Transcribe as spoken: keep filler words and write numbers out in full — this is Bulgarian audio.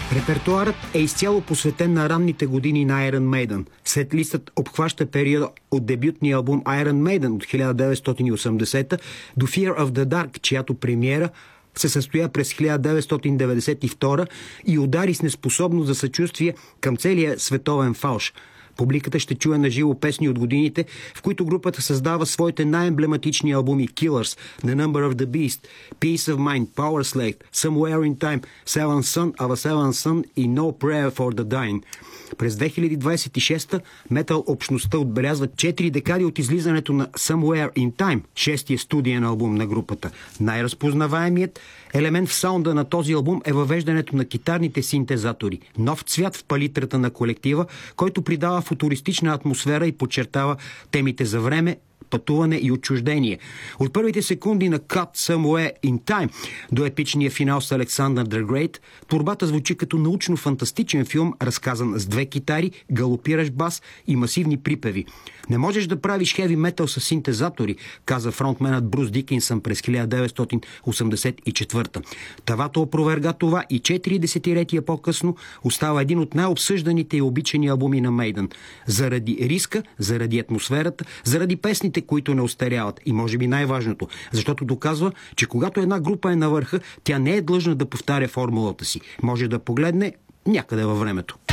Репертуарът е изцяло посветен на ранните години на Iron Maiden. Сетлистът обхваща периода от дебютния албум Iron Maiden от хиляда деветстотин и осемдесета до Fear of the Dark, чиято премиера се състоя през хиляда деветстотин деветдесет и втора и удари с неспособност за съчувствие към целия световен фалш. Публиката ще чуе на живо песни от годините, в които групата създава своите най-емблематични албуми Killers, The Number of the Beast, Peace of Mind, Power Slave, Somewhere in Time, Seventh Son of a Seventh Son и No Prayer for the Dying. През две хиляди двадесет и шеста метал общността отбелязва четири декади от излизането на Somewhere in Time, шестия студиен албум на групата. Най-разпознаваемият елемент в саунда на този албум е въвеждането на китарните синтезатори. Нов цвят в палитрата на колектива, който придава футуристична атмосфера и подчертава темите за време, пътуване и отчуждение. От първите секунди на Cut Somewhere in Time до епичния финал с Alexander the Great, творбата звучи като научно-фантастичен филм, разказан с две китари, галопиращ бас и масивни припеви. Не можеш да правиш хеви метал с синтезатори, каза фронтменът Брус Дикинсън през хиляда деветстотин осемдесет и четвърта. Тавато опроверга това и четири десетилетия по-късно остава един от най-обсъжданите и обичани албуми на Мейдън. Заради риска, заради атмосферата, заради песните, които не остаряват и може би най-важното, защото доказва, че когато една група е на върха, тя не е длъжна да повтаря формулата си. Може да погледне някъде във времето.